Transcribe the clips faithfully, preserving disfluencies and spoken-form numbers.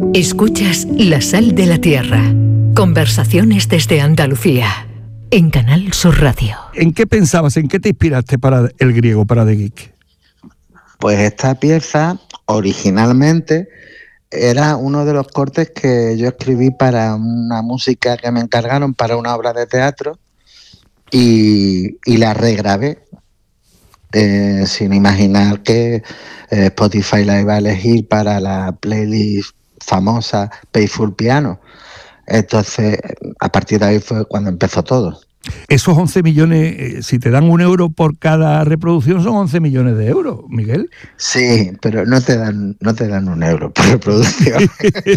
Escuchas La Sal de la Tierra. Conversaciones desde Andalucía. En Canal Sur Radio. ¿En qué pensabas, en qué te inspiraste para el griego, para The Geek? Pues esta pieza, originalmente, era uno de los cortes que yo escribí para una música que me encargaron para una obra de teatro y, y la regrabé, eh, sin imaginar que eh, Spotify la iba a elegir para la playlist famosa Payful Piano. Entonces, a partir de ahí fue cuando empezó todo. Esos once millones, eh, si te dan un euro por cada reproducción, son once millones de euros, Miguel. Sí, pero no te dan, no te dan un euro por reproducción.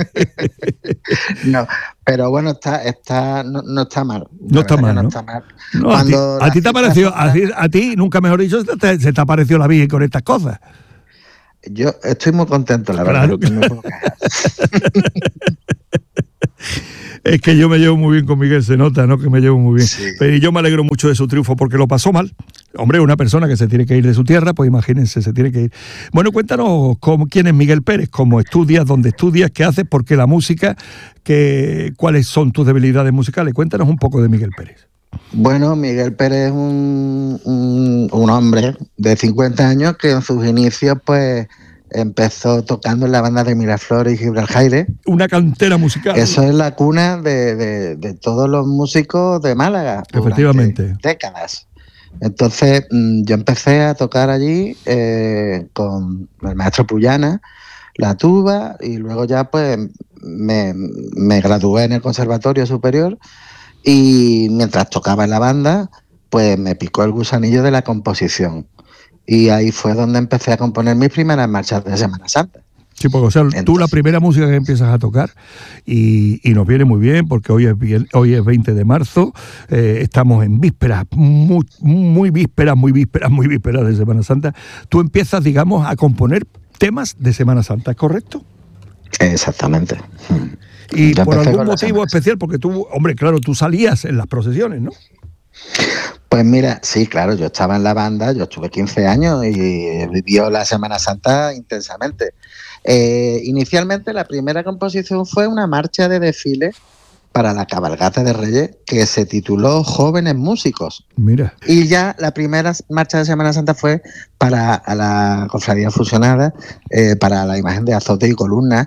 No, pero bueno, está, está, no, no está mal. No está mal, no ¿no? está mal. No, Cuando a ti, a ti te ha parecido, cifras... a, ti, a ti, nunca mejor dicho, se te, se te ha parecido la Virgen con estas cosas. Yo estoy muy contento, la Claro, verdad. claro. No puedo quejar. Es que yo me llevo muy bien con Miguel, se nota, ¿no? Que me llevo muy bien. Sí. Pero yo me alegro mucho de su triunfo porque lo pasó mal. Hombre, una persona que se tiene que ir de su tierra, pues imagínense, se tiene que ir. Bueno, cuéntanos cómo, quién es Miguel Pérez, cómo estudias, dónde estudias, qué haces, por qué la música, qué, cuáles son tus debilidades musicales. Cuéntanos un poco de Miguel Pérez. Bueno, Miguel Pérez es un, un, un hombre de cincuenta años que en sus inicios, pues, empezó tocando en la banda de Miraflores y Gibraltar. Una cantera musical. Eso es la cuna de, de, de todos los músicos de Málaga. Efectivamente. Décadas. Entonces, yo empecé a tocar allí eh, con el maestro Puyana, la tuba, y luego ya pues me, me gradué en el Conservatorio Superior y mientras tocaba en la banda, pues me picó el gusanillo de la composición. Y ahí fue donde empecé a componer mis primeras marchas de Semana Santa. Sí, porque o sea, Entonces, tú la primera música que empiezas a tocar y, y nos viene muy bien porque hoy es, hoy es veinte de marzo, eh, estamos en vísperas, muy, muy vísperas, muy vísperas, muy vísperas de Semana Santa. Tú empiezas, digamos, a componer temas de Semana Santa, ¿es correcto? Exactamente. Y Yo por empecé algún con la motivo Semana especial, porque tú, hombre, claro, tú salías en las procesiones, ¿no? Pues mira, sí, claro, yo estaba en la banda, yo estuve quince años y vivió la Semana Santa intensamente. Eh, inicialmente la primera composición fue una marcha de desfile para la cabalgata de Reyes que se tituló Jóvenes Músicos. Mira. Y ya la primera marcha de Semana Santa fue para a la Cofradía Fusionada, eh, para la imagen de azote y columna,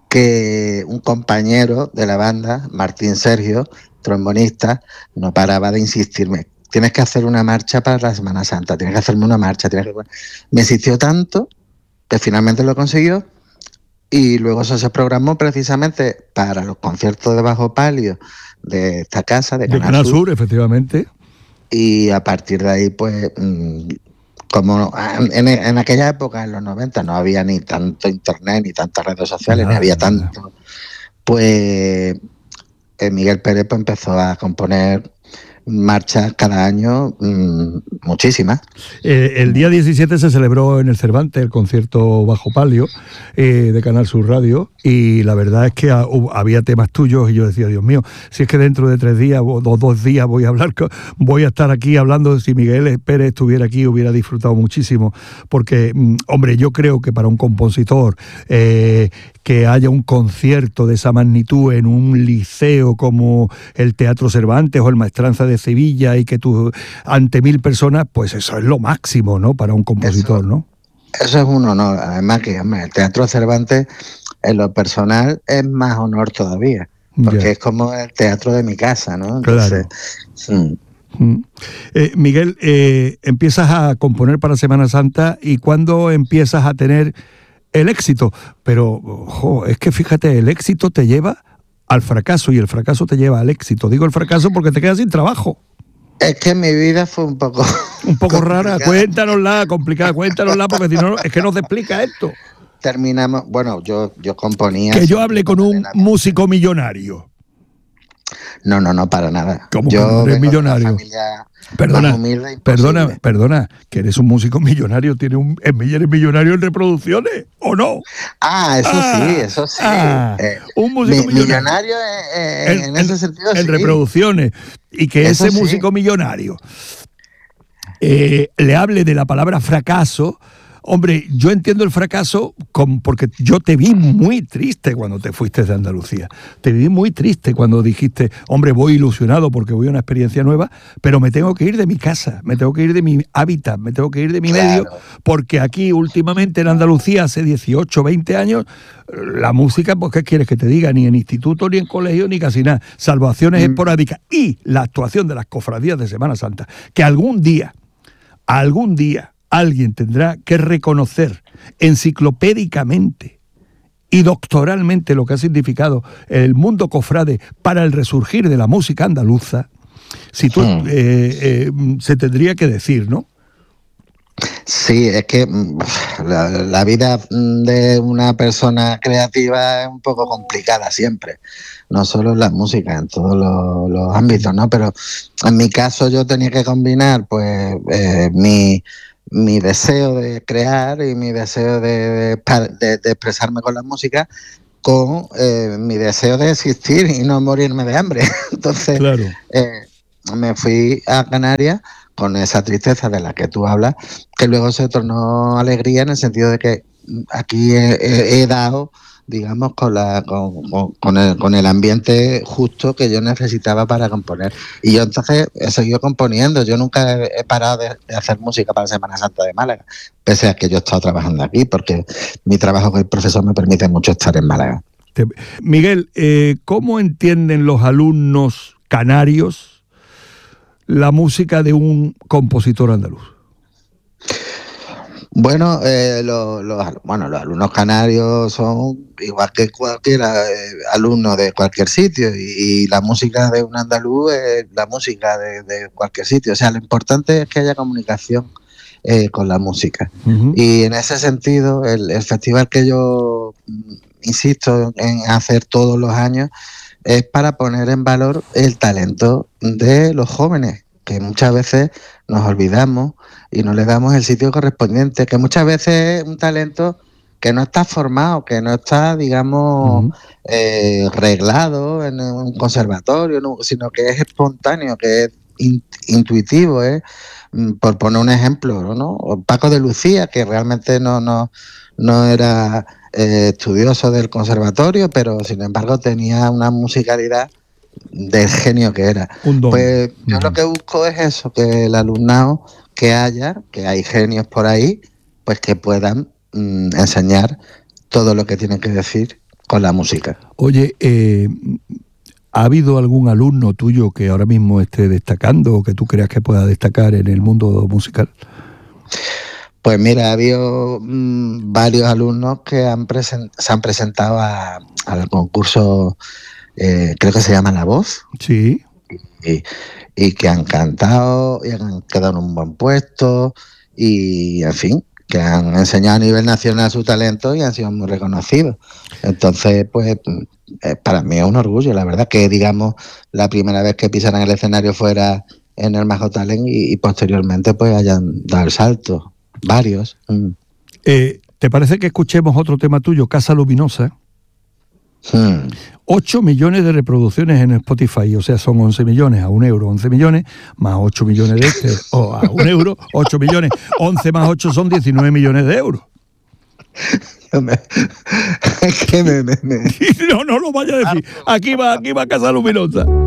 que un compañero de la banda, Martín Sergio, trombonista, no paraba de insistirme. Tienes que hacer una marcha para la Semana Santa, tienes que hacerme una marcha. Tienes que... Me insistió tanto que finalmente lo consiguió y luego eso se programó precisamente para los conciertos de bajo palio de esta casa, de Canal, de Canal Sur. Sur, efectivamente. Y a partir de ahí, pues, como en, en aquella época, en los noventa, no había ni tanto internet, ni tantas redes sociales, nada, ni había tanto, nada. Pues Miguel Pérez pues, empezó a componer marchas cada año, mmm, muchísimas. Eh, el día diecisiete se celebró en el Cervantes el concierto Bajo Palio eh, de Canal Sur Radio y la verdad es que ha, uh, había temas tuyos y yo decía, Dios mío, si es que dentro de tres días o dos, dos días voy a hablar, voy a estar aquí hablando, si Miguel Pérez estuviera aquí hubiera disfrutado muchísimo porque, mm, hombre, yo creo que para un compositor eh, que haya un concierto de esa magnitud en un liceo como el Teatro Cervantes o el Maestranza de Sevilla y que tú ante mil personas, pues eso es lo máximo, ¿no? Para un compositor, eso, ¿no? Eso es un honor. Además que hombre, el Teatro Cervantes en lo personal es más honor todavía, porque yeah. es como el teatro de mi casa, ¿no? Entonces, claro. Sí. Mm. Eh, Miguel, eh, empiezas a componer para Semana Santa y ¿cuándo empiezas a tener el éxito? Pero, ojo, es que fíjate, el éxito te lleva al fracaso y el fracaso te lleva al éxito. Digo el fracaso porque te quedas sin trabajo. Es que mi vida fue un poco... Un poco rara. Cuéntanosla, complicada, cuéntanosla, porque si no, es que no te explica esto. Terminamos... Bueno, yo, yo componía... Que yo hable con un músico millonario. No, no, no, para nada. ¿Cómo yo que no eres millonario? Perdona, perdona, perdona, que eres un músico millonario, tiene un, eres millonario en reproducciones, ¿o no? Ah, eso ah, sí, eso sí. Ah, eh, un músico mi, millonario, millonario eh, en, en ese sentido en sí. reproducciones, y que eso ese sí. músico millonario eh, le hable de la palabra fracaso Hombre, yo entiendo el fracaso con, porque yo te vi muy triste cuando te fuiste de Andalucía. Te vi muy triste cuando dijiste, hombre, voy ilusionado porque voy a una experiencia nueva, pero me tengo que ir de mi casa, me tengo que ir de mi hábitat, me tengo que ir de mi Claro. medio, porque aquí últimamente en Andalucía, hace dieciocho, veinte años, la música, pues ¿qué quieres que te diga? Ni en instituto, ni en colegio, ni casi nada. Salvaciones Mm. esporádicas. Y la actuación de las cofradías de Semana Santa, que algún día, algún día, alguien tendrá que reconocer enciclopédicamente y doctoralmente lo que ha significado el mundo cofrade para el resurgir de la música andaluza. Si tú, Hmm. eh, eh, se tendría que decir, ¿no? Sí, es que mm, la, la vida de una persona creativa es un poco complicada siempre, no solo en la música, en todos los, los ámbitos, ¿no? Pero en mi caso yo tenía que combinar, pues, eh, mi, mi deseo de crear y mi deseo de, de, de, de expresarme con la música con eh, mi deseo de existir y no morirme de hambre. Entonces, Claro. eh, me fui a Canarias con esa tristeza de la que tú hablas, que luego se tornó alegría en el sentido de que aquí he, he, he dado, digamos, con, la, con, con, con, el, con el ambiente justo que yo necesitaba para componer. Y yo entonces he seguido componiendo, yo nunca he, he parado de, de hacer música para Semana Santa de Málaga, pese a que yo he estado trabajando aquí, porque mi trabajo como profesor me permite mucho estar en Málaga. Miguel, eh, ¿cómo entienden los alumnos canarios la música de un compositor andaluz? Bueno, eh, los, los, bueno, los alumnos canarios son igual que cualquier eh, alumno de cualquier sitio y, y la música de un andaluz es la música de, de cualquier sitio. O sea, lo importante es que haya comunicación eh, con la música. Uh-huh. Y en ese sentido, el, el festival que yo insisto en hacer todos los años es para poner en valor el talento de los jóvenes, que muchas veces nos olvidamos y no le damos el sitio correspondiente, que muchas veces es un talento que no está formado, que no está, digamos, uh-huh. eh, reglado en un conservatorio, no, sino que es espontáneo, que es in, intuitivo, ¿eh? Por poner un ejemplo, ¿no? Paco de Lucía, que realmente no, no, no era eh, estudioso del conservatorio, pero sin embargo tenía una musicalidad del genio que era. Pues yo uh-huh. lo que busco es eso, que el alumnado que haya, que hay genios por ahí, pues que puedan mm, enseñar todo lo que tienen que decir con la música. Oye, eh, ¿ha habido algún alumno tuyo que ahora mismo esté destacando o que tú creas que pueda destacar en el mundo musical? Pues mira, ha habido mmm, varios alumnos que han present- se han presentado a, al concurso, eh, creo que se llama La Voz. Sí. Y, y que han cantado y han quedado en un buen puesto y, en fin, que han enseñado a nivel nacional su talento y han sido muy reconocidos. Entonces, pues, eh, para mí es un orgullo, la verdad, que, digamos, la primera vez que pisaran el escenario fuera en el Majo Talent y, y posteriormente, pues, hayan dado el salto. Varios. Mm. Eh, ¿Te parece que escuchemos otro tema tuyo, Casa Luminosa? Hmm. ocho millones de reproducciones en Spotify, o sea, son once millones a un euro, once millones, más ocho millones de este, o a un euro, ocho millones, once más ocho son diecinueve millones de euros. Es que me, me, me... No, no lo vaya a decir. Aquí va, aquí va Casa Luminosa.